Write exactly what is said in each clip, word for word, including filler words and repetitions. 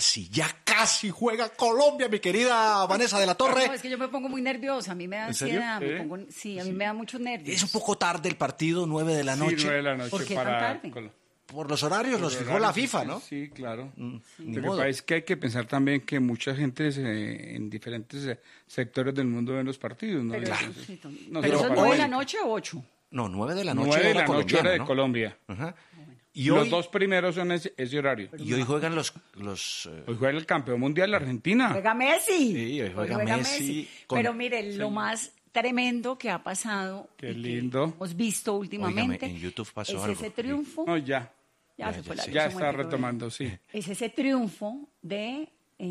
casi, ya casi juega Colombia, mi querida Vanessa de la Torre. No, es que yo me pongo muy nerviosa, a mí me da ansiedad, me ¿Eh? pongo, sí, a mí sí. me da muchos nervios. Es un poco tarde el partido, nueve de la noche. Sí, nueve de la noche. ¿Por qué para tan tarde? Col- Por los horarios Por los los fijó la horarios, FIFA, sí, ¿no? Sí, claro. Mm, ni Lo que modo. pasa es que hay que pensar también que mucha gente se- en diferentes eh, sectores del mundo ven los partidos, ¿no? Pero, Entonces, eso, sí, tom- no ¿Pero solo eso es para nueve de la México. noche o ocho? No, nueve de la noche Nueve de hora la noche colombiana, hora de ¿no? Colombia. Ajá. Y Los hoy, dos primeros son ese, ese horario. y hoy juegan los... los eh, Hoy juega el campeón mundial la Argentina. Juega Messi. Sí, hoy juega Messi con- Pero mire, lo más tremendo que ha pasado, Qué y que lindo. hemos visto últimamente, Óigame, en YouTube pasó es algo. ese triunfo, No, ya. ya, Ya, se ya, fue la sí. luz Ya un está momentico, retomando, sí. es ese triunfo de...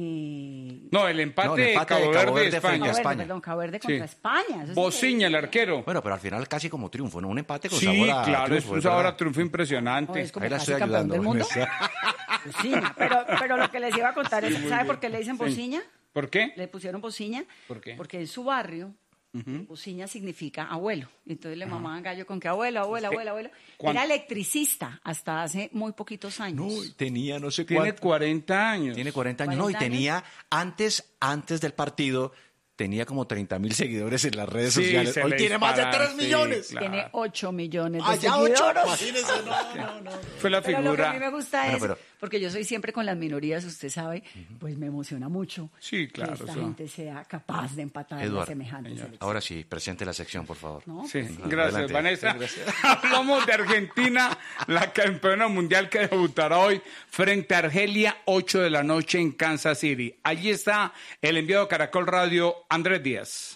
Eh, No, el empate, No, el empate de de Cabo Cabo Verde, Verde España. frente a Cabo Verde, España. perdón, Cabo Verde Sí. contra España. eso es Bociña, el increíble. arquero. Bueno, pero al final casi como triunfo, ¿no? Un empate con Sí, sabor a claro, es triunfo, un es sabor verdad. a triunfo No, impresionante. es como Ahí la casi estoy campeón ayudando. del mundo. Bociña, pero, pero lo que les iba a contar es, ¿sabe por qué le dicen Sí. Bociña? ¿Por qué? Le pusieron Bociña ¿Por qué? porque en su barrio Bociña significa abuelo. Entonces le mamaban gallo con que abuelo, abuelo, abuelo, abuelo. ¿Cuán- Era electricista hasta hace muy poquitos años. No, y tenía no sé Tiene cuánto. cuarenta años. Tiene cuarenta años. No, y cuarenta años. tenía, antes, antes del partido, tenía como treinta mil seguidores en las redes Sí, sociales. se Hoy le tiene más de dispara, tres sí, millones. claro. Tiene ocho millones de Ah, ya ocho, seguidores. imagínese, no, no, no. Fue la Pero lo que a mí figura. me gusta Bueno, es, pero- porque yo soy siempre con las minorías, usted sabe, pues me emociona mucho Sí, claro, que esta eso. gente sea capaz de empatar Eduardo, a semejante selección. Ahora sí, presente la sección, por favor. ¿No? Sí, Pues, gracias, Adelante. Vanessa. Sí, gracias. Hablamos de Argentina, la campeona mundial que debutará hoy frente a Argelia, ocho de la noche en Kansas City. Allí está el enviado Caracol Radio, Andrés Díaz.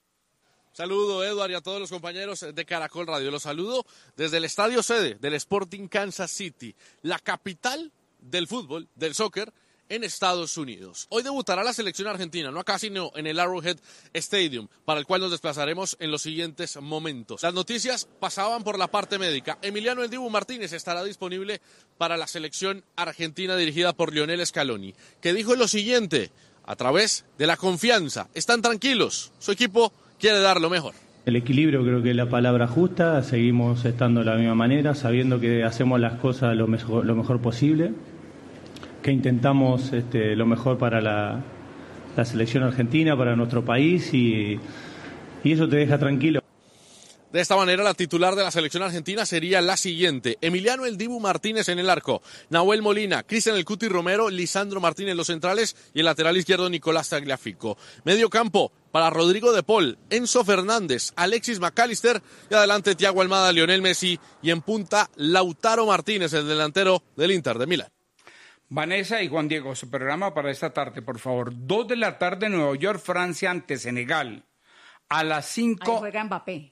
Saludo, Eduard, y a todos los compañeros de Caracol Radio. Los saludo desde el estadio sede del Sporting Kansas City, la capital del fútbol, del soccer, en Estados Unidos. Hoy debutará la selección argentina, no acá, sino en el Arrowhead Stadium, para el cual nos desplazaremos en los siguientes momentos. Las noticias pasaban por la parte médica. Emiliano El Dibu Martínez estará disponible para la selección argentina dirigida por Lionel Scaloni, que dijo lo siguiente, a través de la confianza. Están tranquilos, su equipo quiere dar lo mejor. El equilibrio creo que es la palabra justa, seguimos estando de la misma manera, sabiendo que hacemos las cosas lo mejor, lo mejor posible, que intentamos este, lo mejor para la, la selección argentina, para nuestro país y, y eso te deja tranquilo. De esta manera, la titular de la selección argentina sería la siguiente. Emiliano El Dibu Martínez en el arco, Nahuel Molina, Cristian El Cuti Romero, Lisandro Martínez los centrales y el lateral izquierdo Nicolás Tagliafico. Medio campo para Rodrigo de Paul, Enzo Fernández, Alexis McAllister y adelante Thiago Almada, Lionel Messi y en punta Lautaro Martínez, el delantero del Inter de Milán. Vanessa y Juan Diego, su programa para esta tarde, por favor. Dos de la tarde, Nueva York, Francia ante Senegal. A las Ahí cinco... juega Mbappé.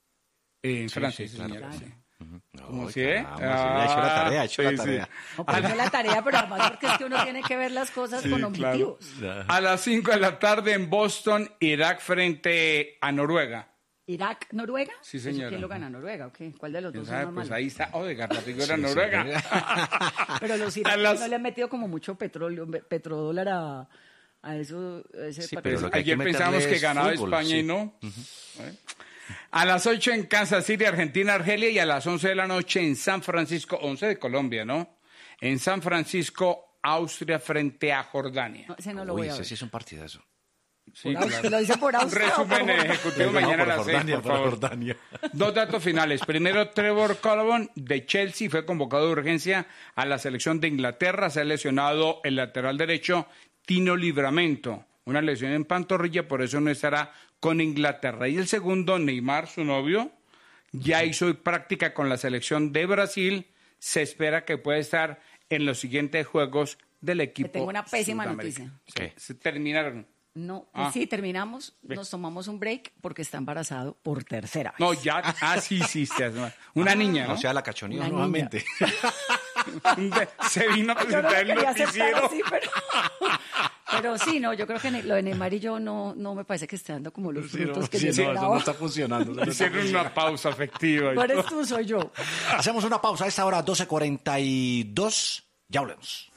En Francia, sí, sí, claro. señora, sí. No, ¿Cómo sí, eh? caramba, sí, ha hecho la tarea, ha hecho la sí, sí. tarea. No, pues hizo la tarea, pero además porque es que uno tiene que ver las cosas Sí, con claro. objetivos. A las cinco de la tarde en Boston, Irak frente a Noruega. Irak, Noruega. Sí, ¿Eso señora. ¿Quién lo gana, Noruega? ¿O qué? ¿Cuál de los ¿Quién dos sabe? es más Pues malo? ahí está Odegaard, la figura Sí, noruega. Pero los A iraquíes las- no le han metido como mucho petróleo, petrodólar a, a eso. A ese Sí, partido. pero lo que hay que Ayer pensábamos meterle que es ganaba fútbol, España sí. y no. ¿Eh? A las ocho en Kansas City, Argentina, Argelia, y a las once de la noche en San Francisco, once de Colombia, ¿no? En San Francisco, Austria frente a Jordania. No, ese no lo Uy, voy a ese ver. sí es un partidazo. Sí, Por Austria, claro. ¿lo dice por Un Austria o resumen por- ejecutivo No, mañana a por las seis, Jordania, por por favor. Jordania. Dos datos finales. Primero, Trevor Colvin de Chelsea fue convocado de urgencia a la selección de Inglaterra. Se ha lesionado el lateral derecho Tino Livramento. Una lesión en pantorrilla, por eso no estará con Inglaterra. Y el segundo, Neymar, su novio, ya hizo práctica con la selección de Brasil. Se espera que pueda estar en los siguientes juegos del equipo. tengo una pésima sudamericano. noticia. ¿Qué? Se terminaron. No, Ah. sí, terminamos, nos tomamos un break porque está embarazado por tercera vez. No, ya. Ah, sí, sí. sí, Una niña, ¿no? O sea, la cachoneó Una nuevamente. Se vino a Yo no presentar el lo quería aceptar noticiero. así, pero... pero sí, no, yo creo que lo de Neymar y yo no, no me parece que esté dando como los Sí, frutos no, que sí, yo no, eso esperaba. no está funcionando. eso no está Hicieron una pausa afectiva. y No eres todo. tú, soy yo. Hacemos una pausa a esta hora, doce cuarenta y dos. Ya volvemos.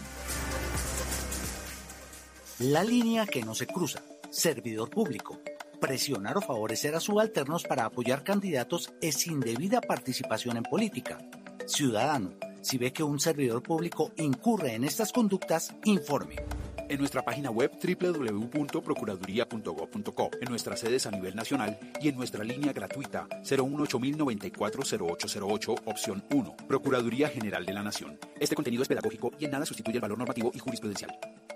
La línea que no se cruza. Servidor público. Presionar o favorecer a subalternos para apoyar candidatos es indebida participación en política. Ciudadano. Si ve que un servidor público incurre en estas conductas, informe. En nuestra página web doble u doble u doble u punto procuraduría punto gob punto co, en nuestras sedes a nivel nacional y en nuestra línea gratuita cero uno ocho mil noventa y cuatro cero ocho cero ocho, opción uno. Procuraduría General de la Nación. Este contenido es pedagógico y en nada sustituye el valor normativo y jurisprudencial.